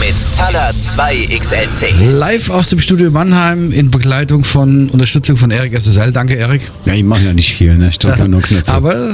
mit Talla 2XLC. Live aus dem Studio Mannheim in Begleitung von Unterstützung von Erik SSL. Danke, Erik. Ja, ich mache ja nicht viel, ne? Ich drücke ja nur Knöpfe. Aber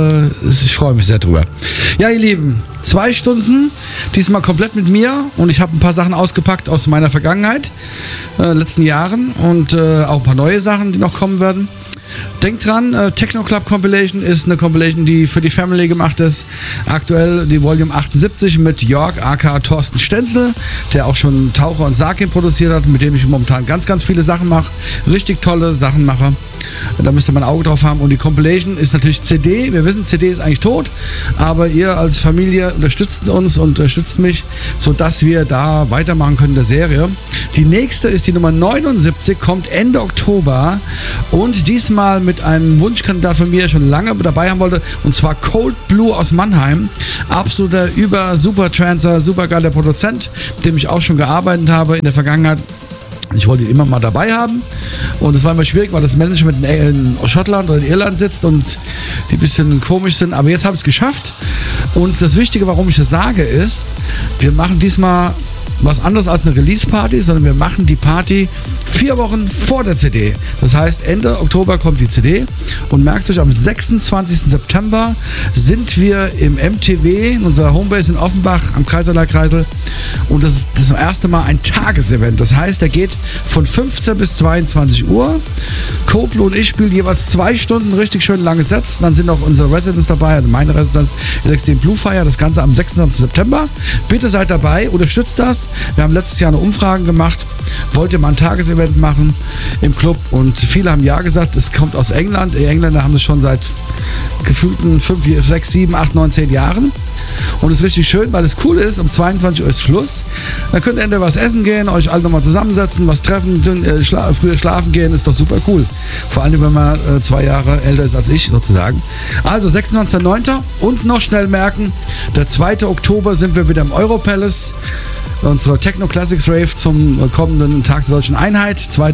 ich freue mich sehr drüber. Ja, ihr Lieben, 2 Stunden, diesmal komplett mit mir und ich habe ein paar Sachen ausgepackt aus meiner Vergangenheit, letzten Jahren und auch ein paar neue Sachen, die noch kommen werden. Denkt dran, Techno Club Compilation ist eine Compilation, die für die Family gemacht ist. Aktuell die Volume 78 mit Jörg aka Thorsten Stenzel, der auch schon Taucher und Sarkin produziert hat, mit dem ich momentan ganz, ganz viele Sachen mache. Richtig tolle Sachen mache. Da müsst ihr mal ein Auge drauf haben. Und die Compilation ist natürlich CD. Wir wissen, CD ist eigentlich tot, aber ihr als Familie unterstützt uns und unterstützt mich, sodass wir da weitermachen können in der Serie. Die nächste ist die Nummer 79, kommt Ende Oktober und diesmal mit einem Wunschkandidat von mir, der schon lange dabei haben wollte, und zwar Cold Blue aus Mannheim. Absoluter super Trancer, super geiler Produzent, mit dem ich auch schon gearbeitet habe in der Vergangenheit. Ich wollte ihn immer mal dabei haben und es war immer schwierig, weil das Management in Schottland oder in Irland sitzt und die ein bisschen komisch sind, aber jetzt habe ich es geschafft und das Wichtige, warum ich das sage, ist, wir machen diesmal was anderes als eine Release-Party, sondern wir machen die Party 4 Wochen vor der CD. Das heißt, Ende Oktober kommt die CD und merkt euch, am 26. September sind wir im MTW, in unserer Homebase in Offenbach am Kaiserlei-Kreisel und das ist das erste Mal ein Tagesevent. Das heißt, der geht von 15 bis 22 Uhr. Cold und ich spielen jeweils 2 Stunden richtig schön lange Sets. Dann sind auch unsere Residents dabei, also meine Residenz, LXD Blue Fire, das Ganze am 26. September. Bitte seid dabei, unterstützt das. Wir haben letztes Jahr eine Umfrage gemacht, wollt ihr mal ein Tagesevent machen im Club und viele haben ja gesagt, es kommt aus England. Die Engländer haben es schon seit gefühlten 5, 6, 7, 8, 9, 10 Jahren. Und es ist richtig schön, weil es cool ist, um 22 Uhr ist Schluss. Dann könnt ihr entweder was essen gehen, euch alle nochmal zusammensetzen, was treffen, früher schlafen gehen, ist doch super cool. Vor allem, wenn man 2 Jahre älter ist als ich sozusagen. Also 26.09. und noch schnell merken, der 2. Oktober sind wir wieder im Europalace. Unsere Techno Classics Rave zum kommenden Tag der Deutschen Einheit,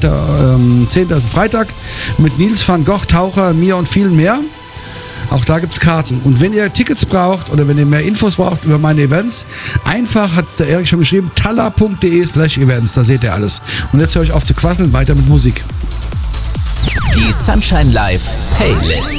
2.10. ist Freitag, mit Nils van Gogh, Taucher, mir und vielen mehr. Auch da gibt es Karten. Und wenn ihr Tickets braucht oder wenn ihr mehr Infos braucht über meine Events, einfach, hat es der Erik schon geschrieben, talla.de/events, da seht ihr alles. Und jetzt höre ich auf zu quasseln, weiter mit Musik. Die Sunshine Live Playlist.